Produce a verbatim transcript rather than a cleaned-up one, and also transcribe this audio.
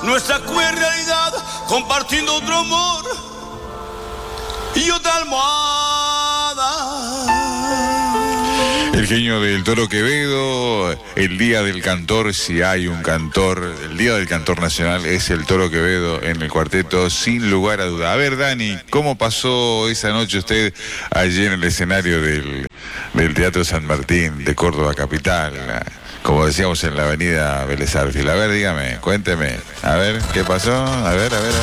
nuestra queer realidad, compartiendo otro amor y otra almohada. El genio del Toro Quevedo, el día del cantor, si hay un cantor, el día del cantor nacional es el Toro Quevedo en el cuarteto, sin lugar a duda. A ver, Dani, ¿cómo pasó esa noche usted allí en el escenario del, del Teatro San Martín de Córdoba Capital? Como decíamos en la avenida Vélez Arfield. A ver, dígame, cuénteme. A ver, ¿qué pasó? A ver, a ver, a ver.